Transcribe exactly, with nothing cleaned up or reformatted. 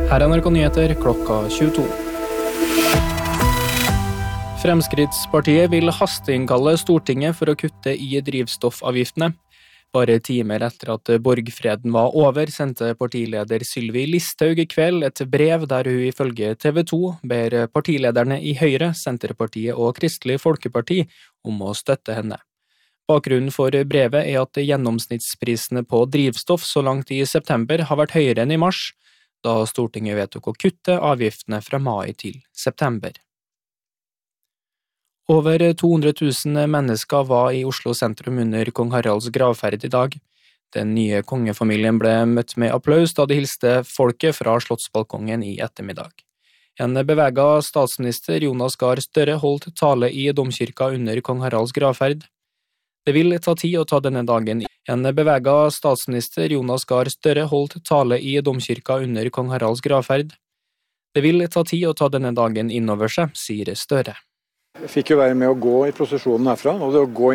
Her er N R K Nyheter klokka tjueto. Fremskrittspartiet vil hasteinnkalle Stortinget for å kutte i drivstoffavgiftene. Bare timer etter at borgfreden var over, sendte partileder Sylvi Listhaug i kveld et brev der hun ifølge T V to ber partilederne i Høyre, Senterpartiet og Kristelig Folkeparti om å støtte henne. Bakgrunnen for brevet er at gjennomsnittsprisene på drivstoff så langt i september har vært høyere enn i mars, da Stortinget vedtok å kutte avgiftene fra mai til september. Over to hundre tusen mennesker var i Oslo sentrum under kong Haralds gravferd i dag. Den nye kongefamilien ble møtt med applaus da de hilste folket fra slottsbalkongen i ettermiddag. En beveget statsminister Jonas Gahr Støre holdt tale i domkirka under kong Haralds gravferd. Det vil ta tid å ta denne dagen. En beveget statsminister Jonas Gahr Støre holdt tale i domkirka under kong Haralds gravferd. Det vil ta tid å ta denne dagen innover seg, sier Støre. Jeg fikk jo være med å gå i prosesjonen herfra, og det å gå